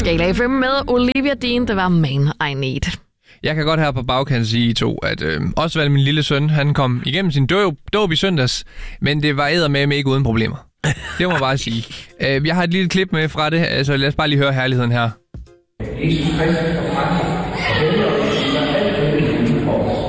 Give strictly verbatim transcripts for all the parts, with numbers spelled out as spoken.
Skala F M med Olivia Dean, det var Man I Need. Jeg kan godt her på bagkant sige to, at øh, også vel min lille søn, han kom igennem sin dåb, dåb i søndags, men det var eddermame ikke uden problemer. Det må jeg bare sige. Øh, jeg har et lille klip med fra det, altså lad os bare lige høre herligheden her. Jesus Kristus og frelser, og vælger og siger alt det for os.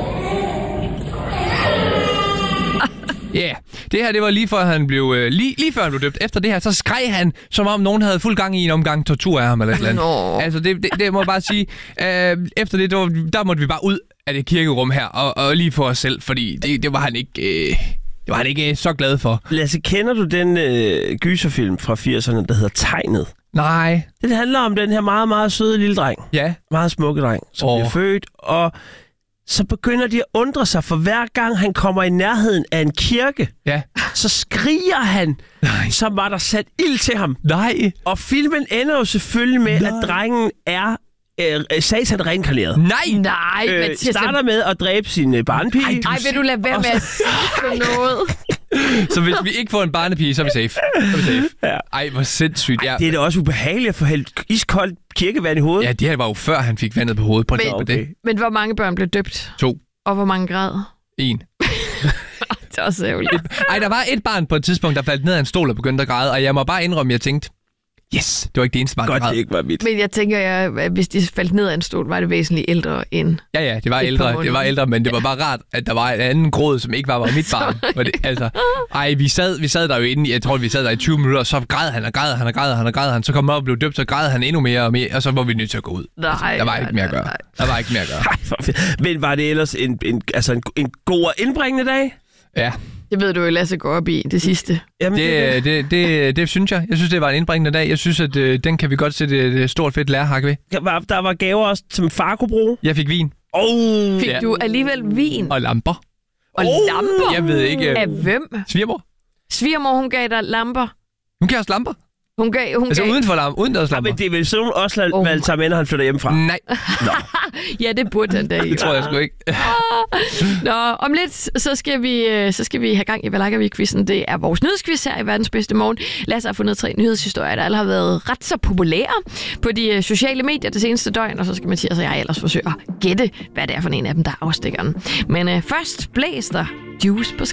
Ja, yeah. Det her, det var lige før han blev, øh, lige, lige før han blev døbt. Efter det her, så skreg han, som om nogen havde fuld gang i en omgang tortur af ham eller et eller andet. No. Altså, det, det, det må jeg bare sige. Øh, efter det, der, der måtte vi bare ud af det kirkerum her, og, og lige for os selv, fordi det, det var han ikke... Øh, det var han ikke øh, så glad for. Lasse, kender du den øh, gyserfilm fra firserne, der hedder Tegnet? Nej. Det handler om den her meget, meget søde lille dreng. Ja. Meget smukke dreng, som oh. bliver født, og så begynder de at undre sig, for hver gang han kommer i nærheden af en kirke, ja. så skriger han, Nej. som var der sat ild til ham. Nej. Og filmen ender jo selvfølgelig med, Nej. at drengen er øh, satan reinkarneret. Nej. Nej. Øh, men starter med at dræbe sin øh, barnepige. Ej, ej, vil du lade være med at sige noget? Så hvis vi ikke får en barnepige, så er vi safe. Så er vi safe. Ja. Ej, hvor sindssygt. Ej, det er da også ubehageligt at få hældt iskoldt kirkevand i hovedet. Ja, det her var jo før, han fik vandet på hovedet. På men, det. Okay. Men hvor mange børn blev døbt? To. Og hvor mange græd? En. Det er også ærgerligt. Ej, der var et barn på et tidspunkt, der faldt ned af en stol og begyndte at græde, og jeg må bare indrømme, jeg tænkte, yes, det var ikke det eneste barn, der græd. græd. Det ikke var mit. Men jeg tænker, at hvis de faldt ned af en stol, var det væsentligt ældre end... Ja, ja, det var ældre, det var ældre, men det var bare rart, at der var en anden gråd, som ikke var, var mit barn. Det, altså, ej, vi sad, vi sad der jo inde, jeg tror, vi sad der i tyve minutter, og så græd han, og græd han, og græd han, og græd han, så kom han op og blev døbt, så græd han endnu mere og mere, og så var vi nødt til at gå ud. Nej, altså, der var ikke mere at gøre. Der var ikke mere at gøre. Ej, men var det ellers en, en, altså en, en god og indbringende dag? Ja. Det ved du jo, Lasse går op i, det sidste. Jamen, det, det, det, det, det synes jeg. Jeg synes, det var en indbringende dag. Jeg synes, at øh, den kan vi godt sætte et stort fedt lærhak ved. Der var gaver også, som far kunne bruge. Jeg fik vin. Oh, fik ja. du alligevel vin? Og lamper. Og oh, lamper? Jeg ved ikke. Af hvem? Svigermor. Svigermor, hun gav dig lamper? Hun gav os lamper. Hun gav... Hun altså gav... uden for lamper, uden deres lamper. Ja, men det er vel sådan også lader oh tager med, når han flytter hjemmefra. Nej. Nå. Ja, det burde han da ikke. Det tror jeg sgu ikke. Nå, om lidt, så skal vi, så skal vi have gang i Hvad Lager Vi-quizzen. Det er vores nyhedsquiz her i Verdens Bedste Morgen. Lasse har fundet tre nyhedshistorier, der alle har været ret så populære på de sociale medier det seneste døgn, og så skal Mathias og jeg ellers forsøge at gætte, hvad det er for en af dem, der er afstikkeren. Men uh, først blæs der Juice på